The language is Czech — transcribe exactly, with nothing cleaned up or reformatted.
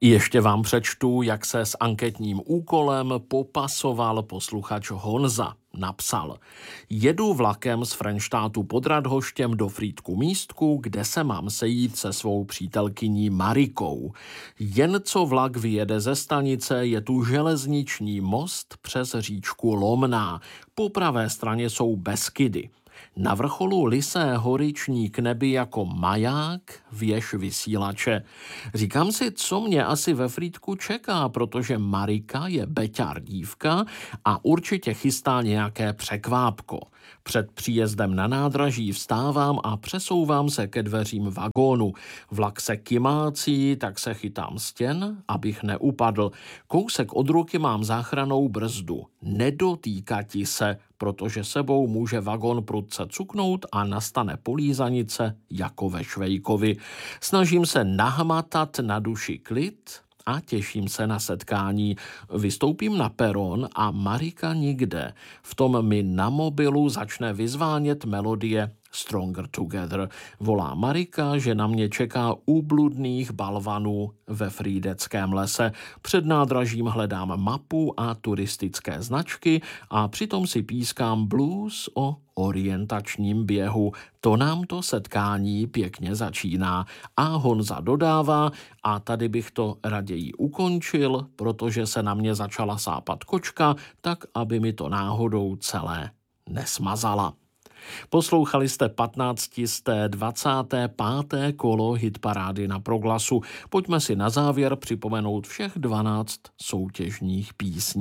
Ještě vám přečtu, jak se s anketním úkolem popasoval posluchač Honza. Napsal: jedu vlakem z Frenštátu pod Radhoštěm do Frýdku Místku, kde se mám sejít se svou přítelkyní Marikou. Jen co vlak vyjede ze stanice, je tu železniční most přes říčku Lomná. Po pravé straně jsou Beskydy. Na vrcholu Lysé hory ční k nebi jako maják věž vysílače. Říkám si, co mě asi ve Frýdku čeká, protože Marika je beťar dívka a určitě chystá nějaké překvápko. Před příjezdem na nádraží vstávám a přesouvám se ke dveřím vagónu. Vlak se kymácí, tak se chytám stěn, abych neupadl. Kousek od ruky mám záchrannou brzdu. Nedotýkati se, protože sebou může vagon prudce cuknout a nastane polízanice jako ve Švejkovi. Snažím se nahmatat na duši klid a těším se na setkání. Vystoupím na peron a Marika nikde. V tom mi na mobilu začne vyzvánět melodie Stronger Together. Volá Marika, že na mě čeká u bludných balvanů ve Frýdeckém lese. Před nádražím hledám mapu a turistické značky a přitom si pískám blues o orientačním běhu. To nám to setkání pěkně začíná. A Honza dodává, a tady bych to raději ukončil, protože se na mě začala sápat kočka, tak aby mi to náhodou celé nesmazala. Poslouchali jste patnácté dvacáté páté kolo hitparády na Proglasu. Pojďme si na závěr připomenout všech dvanáct soutěžních písní.